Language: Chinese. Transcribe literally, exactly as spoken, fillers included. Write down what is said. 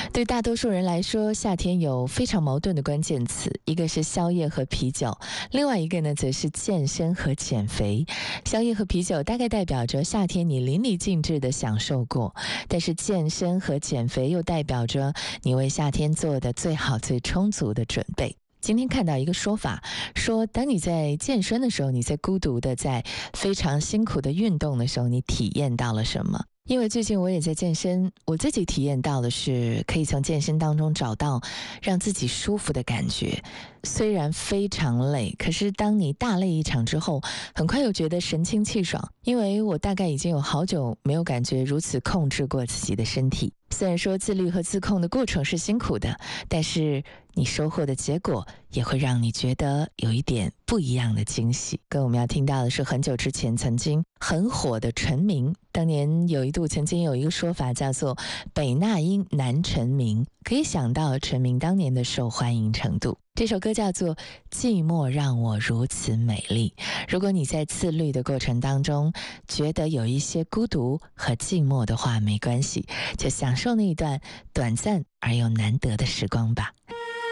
对大多数人来说，夏天有非常矛盾的关键词，一个是宵夜和啤酒，另外一个呢则是健身和减肥。宵夜和啤酒大概代表着夏天你淋漓尽致地享受过，但是健身和减肥又代表着你为夏天做的最好最充足的准备。今天看到一个说法，说当你在健身的时候，你在孤独的在非常辛苦的运动的时候，你体验到了什么？因为最近我也在健身，我自己体验到的是可以从健身当中找到让自己舒服的感觉。虽然非常累，可是当你大累一场之后，很快又觉得神清气爽，因为我大概已经有好久没有感觉如此控制过自己的身体。虽然说自律和自控的过程是辛苦的，但是你收获的结果也会让你觉得有一点不一样的惊喜。跟我们要听到的是很久之前曾经很火的陈明，当年有一度曾经有一个说法叫做北那英南陈明，可以想到陈明当年的受欢迎程度。这首歌叫做《寂寞让我如此美丽》。如果你在自律的过程当中觉得有一些孤独和寂寞的话，没关系，就享受那一段短暂而又难得的时光吧。